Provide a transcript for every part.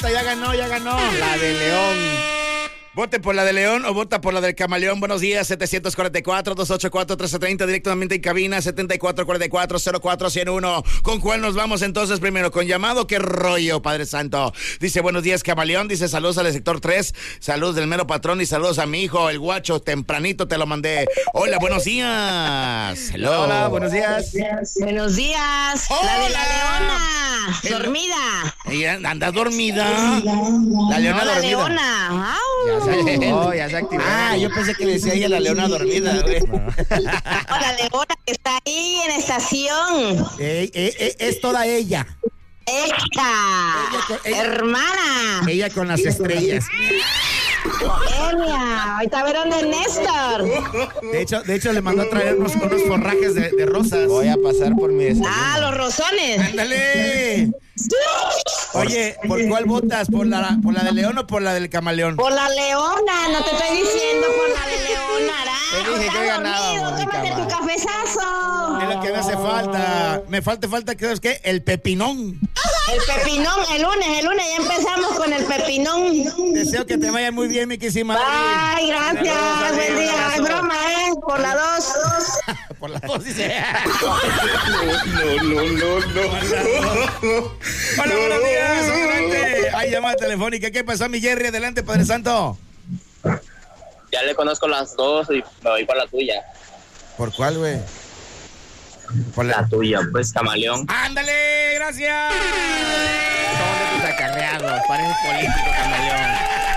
Ya ganó. La de León. Vote por la de León o vota por la del Camaleón. Buenos días, 744-284-1330, directamente en cabina, 7444-0401. ¿Con cuál nos vamos entonces primero? ¿Con llamado? ¿Qué rollo, Padre Santo? Dice, buenos días, Camaleón. Dice, saludos al sector 3, saludos del mero patrón y saludos a mi hijo, el guacho. Tempranito te lo mandé. Hola, buenos días. Hello. Hola, buenos días. Buenos días. Hola. La de la leona. Dormida. Ella anda dormida. La leona La dormida. leona. ¡Au! Ya se activó. Yo pensé que decía ella la leona dormida, güey. La leona que está ahí en estación. Es toda ella. Hermana. Ella con las estrellas. Ella. Ahorita ver dónde es Néstor. De hecho, le mandó a traer unos forrajes de rosas. Voy a pasar por mi desayuno. Los rosones. ¡Ándale! Oye, ¿por cuál votas? ¿Por la de León o por la del Camaleón? Por la leona, no te estoy diciendo por la de leona. Te dije que ganábamos, mi Tómate tu cama. cafezazo. Es lo que me hace falta. Me falta, ¿qué es qué? El pepinón. El pepinón, el lunes ya empezamos con el pepinón. Deseo que te vaya muy bien, mi quisima. Ay, gracias, buen día. Es broma, por la 2. Por la 2, dice. No. Hola, buenos días, adelante. Hay llamada telefónica. ¿Qué pasó, mi Jerry? Adelante, Padre Santo. Ya le conozco las dos y me voy por la tuya. ¿Por cuál, güey? Por La tuya, pues, Camaleón. ¡Ándale! ¡Gracias! Son de tus acarreados. Pareces político, Camaleón.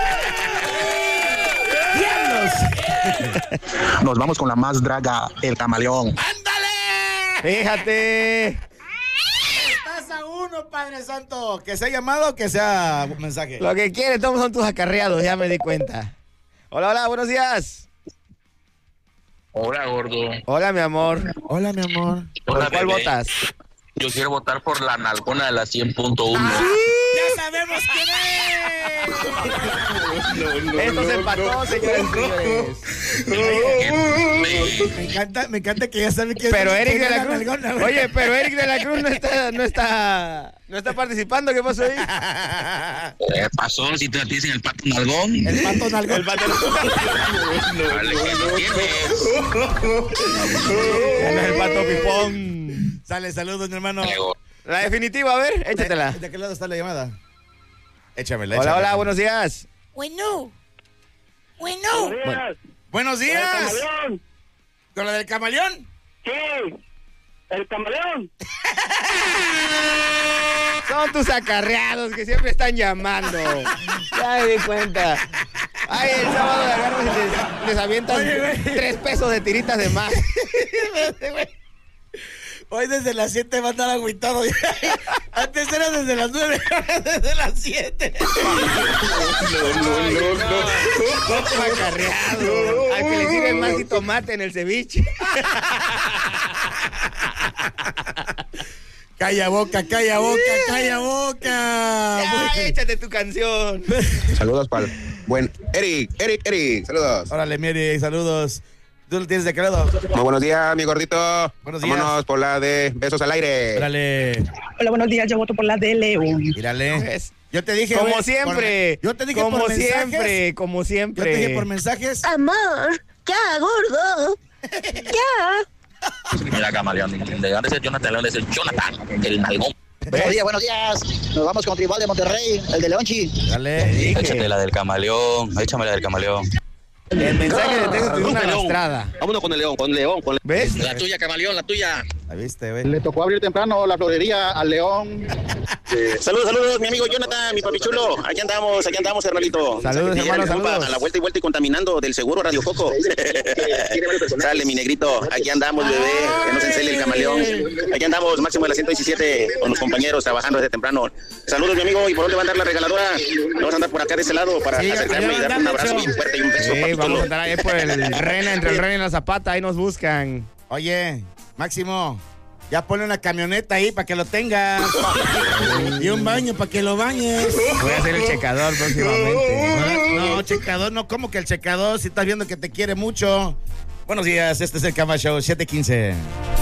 ¡Diablos! Nos vamos con la más draga, el Camaleón. ¡Ándale! Fíjate. Estás a uno, Padre Santo. Que sea llamado o que sea mensaje. Lo que quieren, todos son tus acarreados, ya me di cuenta. Hola, buenos días. Hola, gordo. Hola, mi amor. Hola, mi amor. ¿Por Hola, cuál bebé. votas? Yo quiero votar por la nalgona de la 100.1. ¡Ya sabemos quién es! Esto se empató, señores y señores. Me encanta que ya sabe quién Pero quién Eric de es la Cruz. nalgona, güey. Oye, pero Eric de la Cruz no está participando. ¿Qué pasó ahí? ¿Qué pasó? Si te dicen el pato nalgón. El pato nalgón. El pato. Vale, ¿qué no tienes? El pato pipón. Sale, saludos, mi hermano. La definitiva, a ver, échatela. ¿De qué lado está la llamada? Échamela. Hola, buenos días. Bueno. Días. Buenos El días. Camaleón. ¿Con la del Camaleón? Sí. El Camaleón. Son tus acarreados que siempre están llamando. Ya me di cuenta. Ay, el sábado de agarras y les avientan Oye, güey. 3 pesos de tiritas de más. Hoy desde las 7 va a estar agüitado. Antes era desde las 9, ahora desde las 7. Son tus acarreados. Al que le sirven más y tomate en el ceviche. Calla boca. Ya, échate tu canción. Saludos para el buen Eric. Saludos. Órale, Miri, saludos. ¿Tú lo tienes de qué lado? Muy buenos días, mi gordito. Buenos días. Vámonos por la de besos al aire. Órale. Hola, buenos días. Yo voto por la de León. Mírale. ¿Ves? Yo te dije. Como güey, siempre. Yo te dije como por mensajes. como Yo siempre. te dije por mensajes. Amor, ya, gordo. Ya. Mira, Camaleón. De dónde es el Jonathan, de dónde es el Jonathan, el nalgón. Buenos días. Nos vamos con Tribal de Monterrey, el de Leonchi. Dale. Échate la del Camaleón. Échame la del Camaleón. El mensaje de texto es una arrastrada. Vámonos con el León, ¿Ves? La tuya, Camaleón, la tuya. ¿La viste, güey? Le tocó abrir temprano la florería al León. Saludos, mi amigo Jonathan, mi papi chulo. Aquí andamos, hermanito. Saludos, hermano, saludos. A la vuelta y contaminando del seguro Radio Coco. Sale, mi negrito. Aquí andamos, bebé. Que no se encele el Camaleón. Aquí andamos, máximo de la 117, con los compañeros trabajando desde temprano. Saludos, mi amigo. ¿Y por dónde va a andar la regaladora? Vamos a andar por acá de ese lado para Sí, acercarme y darle un abrazo bien fuerte y un beso, Sí, papi vamos chulo. a andar ahí por el Rena, entre el Rena y la Zapata, ahí nos buscan. Oye, Máximo, ya ponle una camioneta ahí para que lo tengas. Y un baño para que lo bañes. Voy a hacer el checador próximamente. No, checador, no, ¿cómo que el checador? Si estás viendo que te quiere mucho. Buenos días, este es el Cama Show 715.